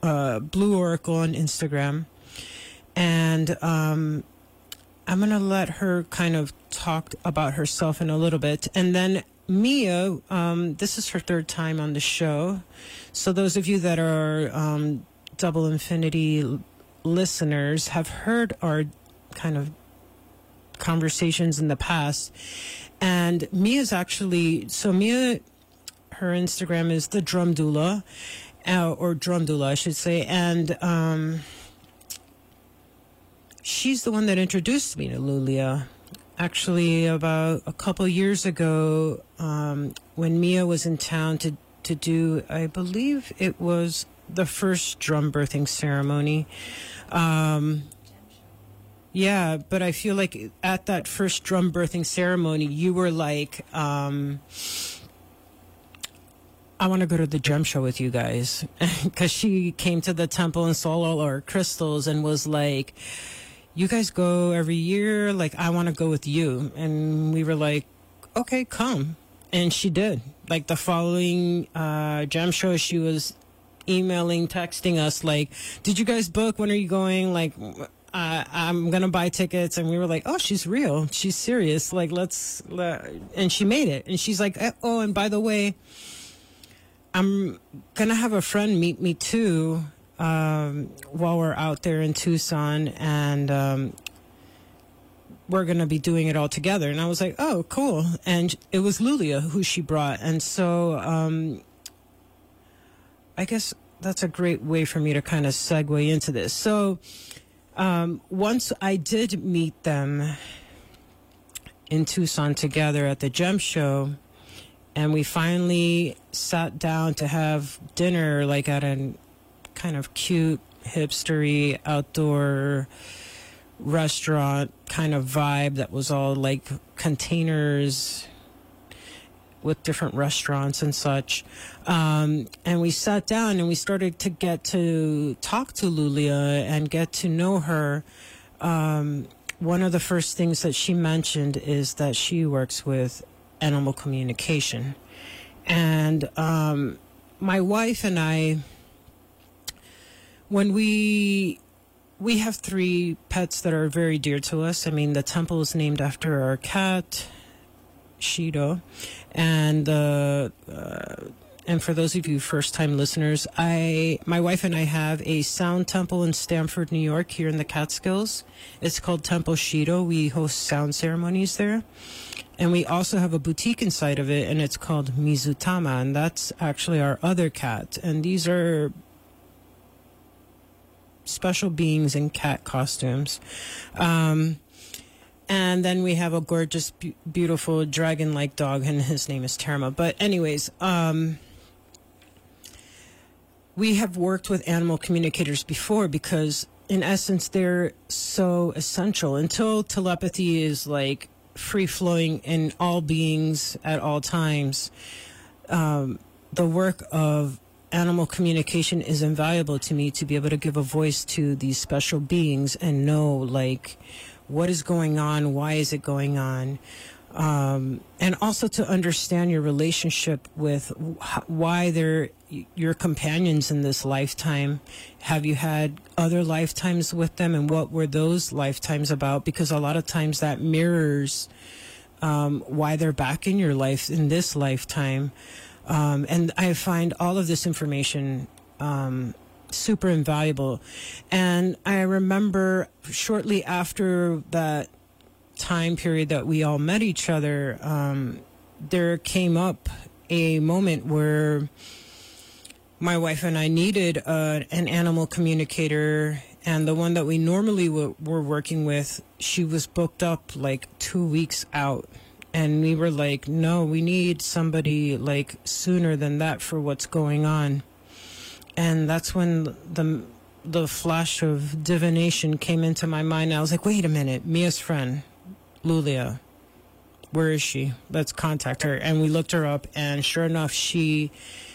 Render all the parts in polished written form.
Blue Oracle on Instagram. And I'm going to let her kind of talk about herself in a little bit. And then Mia, this is her third time on the show. So those of you that are Double Infinity listeners have heard our kind of conversations in the past. And Mia's actually, so Mia, her Instagram is the Drum Doula, or Drum Doula, I should say. And she's the one that introduced me to Lulia. Actually, about a couple years ago, when Mia was in town to do, I believe it was the first drum birthing ceremony. Yeah, but I feel like at that first drum birthing ceremony, you were like, I want to go to the gem show with you guys. Because she came to the temple and saw all our crystals and was like, you guys go every year? Like, I want to go with you. And we were like, okay, come. And she did. Like, the following gem show, she was emailing, texting us, like, did you guys book? When are you going? Like, I'm going to buy tickets. And we were like, oh, she's real. She's serious. Like, and she made it. And she's like, oh, and by the way, I'm going to have a friend meet me too while we're out there in Tucson. And we're going to be doing it all together. And I was like, oh, cool. And it was Lulia who she brought. And so I guess that's a great way for me to kind of segue into this. So once I did meet them in Tucson together at the Gem Show, and we finally sat down to have dinner, like at a kind of cute, hipstery, outdoor restaurant kind of vibe that was all like containers with different restaurants and such. And we sat down and we started to get to talk to Lulia and get to know her. One of the first things that she mentioned is that she works with animal communication. And my wife and I, when we have 3 pets that are very dear to us. I mean, the temple is named after our cat, Shido. And for those of you first-time listeners, my wife and I have a sound temple in Stamford, New York, here in the Catskills. It's called Temple Shido. We host sound ceremonies there. And we also have a boutique inside of it, and it's called Mizutama, and that's actually our other cat. And these are special beings in cat costumes. And then we have a gorgeous, beautiful dragon-like dog, and his name is Terma. But anyways, we have worked with animal communicators before because, in essence, they're so essential. Until telepathy is, like, free-flowing in all beings at all times, the work of animal communication is invaluable to me to be able to give a voice to these special beings and know, like, what is going on, why is it going on, and also to understand your relationship with why they're your companions in this lifetime. Have you had other lifetimes with them, and what were those lifetimes about? Because a lot of times that mirrors why they're back in your life in this lifetime. And I find all of this information super invaluable. And I remember shortly after that time period that we all met each other, there came up a moment where my wife and I needed an animal communicator, and the one that we normally were working with, she was booked up like 2 weeks out. And we were like, no, we need somebody like sooner than that for what's going on. And that's when the flash of divination came into my mind. I was like, wait a minute, Mia's friend, Lulia, where is she? Let's contact her. And we looked her up, and sure enough, she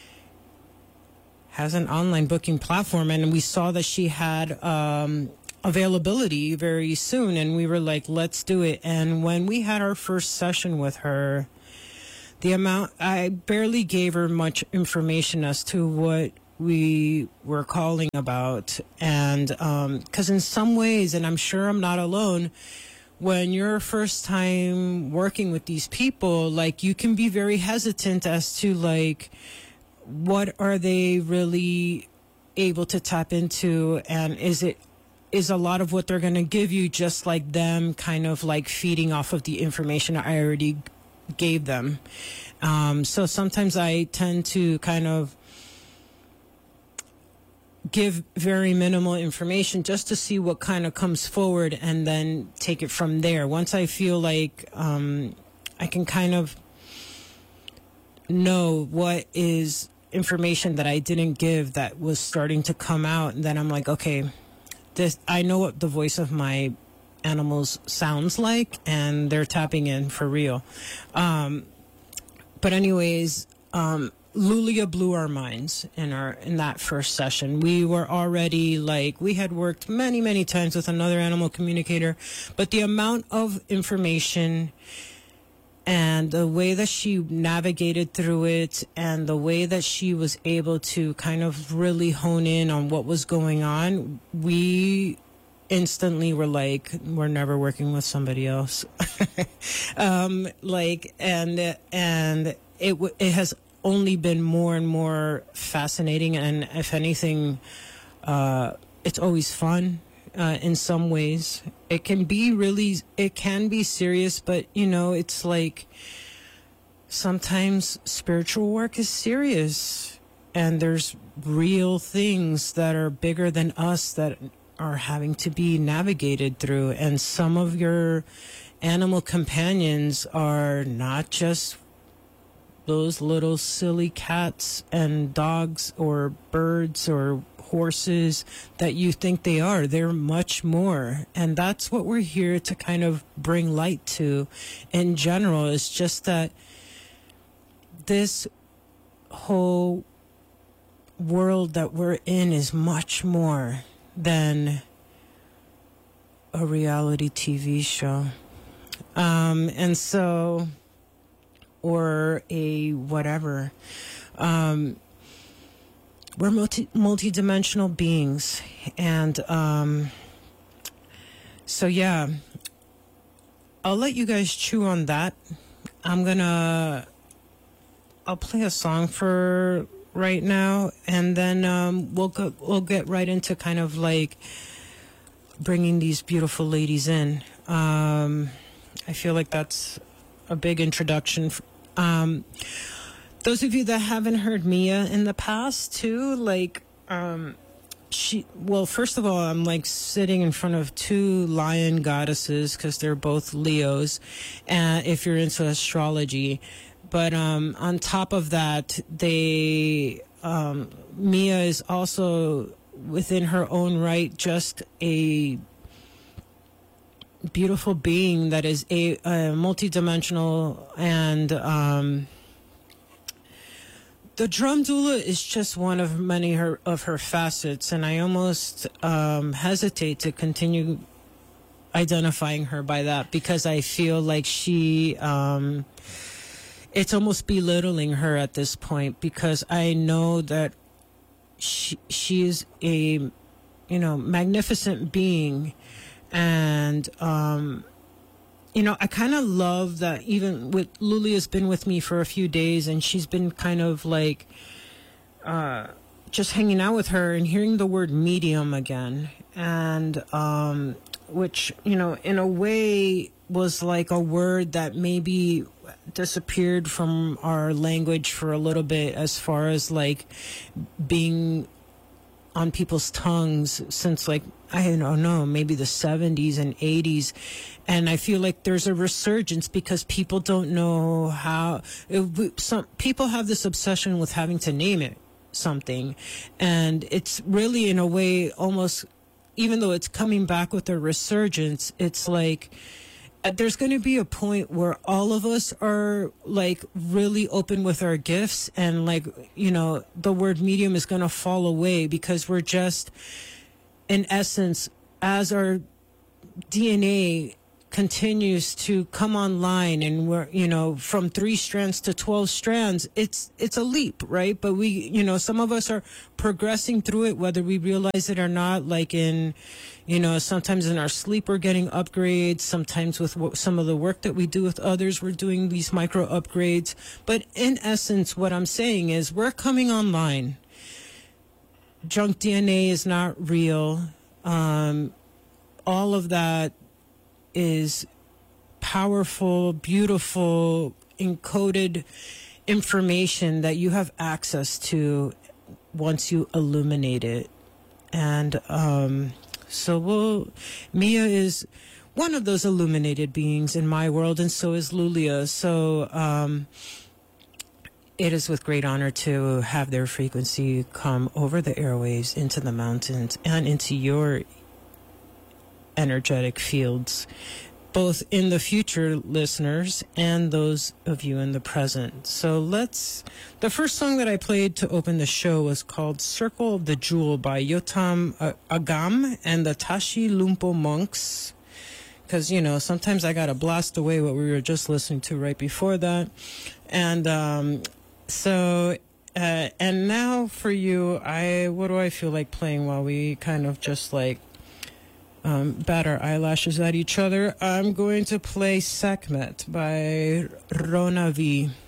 has an online booking platform, and we saw that she had availability very soon, and we were like, let's do it. And when we had our first session with her, I barely gave her much information as to what we were calling about. And because in some ways, and I'm sure I'm not alone, when you're first time working with these people, like, you can be very hesitant as to, like, what are they really able to tap into, and is a lot of what they're going to give you just like them kind of like feeding off of the information I already gave them. So sometimes I tend to kind of give very minimal information just to see what kind of comes forward, and then take it from there. Once I feel like I can kind of know what is information that I didn't give that was starting to come out, and then I'm like, okay, this, I know what the voice of my animals sounds like, and they're tapping in for real. But anyways, Lulia blew our minds in that first session. We were already like, we had worked many times with another animal communicator, but the amount of information and the way that she navigated through it, and the way that she was able to kind of really hone in on what was going on, we instantly were like, we're never working with somebody else. Like, and it has only been more and more fascinating, and if anything, it's always fun. In some ways, it can be serious, but it's like sometimes spiritual work is serious, and there's real things that are bigger than us that are having to be navigated through. And some of your animal companions are not just those little silly cats and dogs or birds or horses that you think they are. They're much more. And that's what we're here to kind of bring light to in general. It's just that this whole world that we're in is much more than a reality TV show. And so, or a whatever. We're multi-dimensional beings. And so, yeah, I'll let you guys chew on that. I'll play a song for right now, and then we'll get right into kind of like bringing these beautiful ladies in. I feel like that's a big introduction. Those of you that haven't heard Mia in the past too, like, first of all, I'm like sitting in front of two lion goddesses because they're both Leos, if you're into astrology. But on top of that, Mia is also within her own right just a beautiful being that is a multidimensional, and the drum doula is just one of many of her facets, and I almost hesitate to continue identifying her by that, because I feel like she it's almost belittling her at this point, because I know that she is a magnificent being, and I kind of love that even with Lulia's been with me for a few days, and she's been kind of like just hanging out with her and hearing the word medium again. And which, in a way was like a word that maybe disappeared from our language for a little bit, as far as like being on people's tongues since, like, I don't know, maybe the 70s and 80s. And I feel like there's a resurgence because people don't know how. Some people have this obsession with having to name it something. And it's really, in a way, almost, even though it's coming back with a resurgence, it's like there's going to be a point where all of us are like really open with our gifts, and like, the word medium is going to fall away, because we're just, in essence, as our DNA continues to come online, and we're, from 3 strands to 12 strands, it's a leap, right? But we, some of us are progressing through it, whether we realize it or not, like in, sometimes in our sleep, we're getting upgrades. Sometimes with some of the work that we do with others, we're doing these micro upgrades. But in essence, what I'm saying is we're coming online. Junk DNA is not real. All of that is powerful, beautiful, encoded information that you have access to once you illuminate it. And Mia is one of those illuminated beings in my world, and so is Lulia. So it is with great honor to have their frequency come over the airwaves into the mountains and into your energetic fields, both in the future, listeners, and those of you in the present. So the first song that I played to open the show was called Circle of the Jewel by Yotam Agam and the Tashi Lumpo monks. Because, sometimes I got to blast away what we were just listening to right before that. And and now for you, what do I feel like playing while we kind of just like bat our eyelashes at each other? I'm going to play Sekhmet by Rona V.